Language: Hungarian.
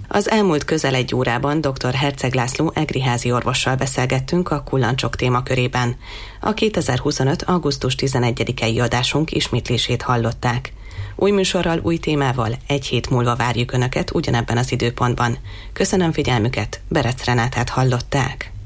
Az elmúlt közel egy órában dr. Herceg László egriházi orvossal beszélgettünk a kullancsok témakörében. A 2025. augusztus 11-i adásunk ismétlését hallották. Új műsorral, új témával egy hét múlva várjuk Önöket ugyanebben az időpontban. Köszönöm figyelmüket, Berec Renátát hallották.